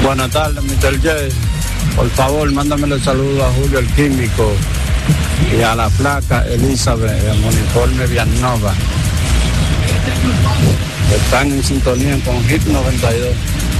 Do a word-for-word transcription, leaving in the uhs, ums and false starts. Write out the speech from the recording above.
Buenas tardes, mister J. Por favor, mándame el saludo a Julio el Químico y a la flaca Elizabeth, el uniforme Villanova. Están en sintonía con Hit noventa y dos.